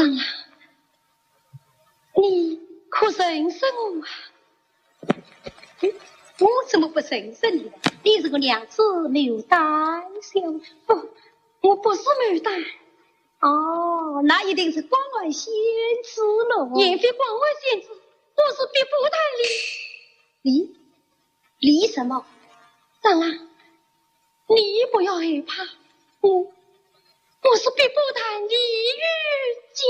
长郎，你可认识我啊？我怎么不认识你呢？你是个娘子牡丹小姐。不，我不是牡丹。哦，那一定是关外仙子了。也非关外仙子，我是比不谈离什么？长郎，你不要害怕，我是比不谈李玉姐。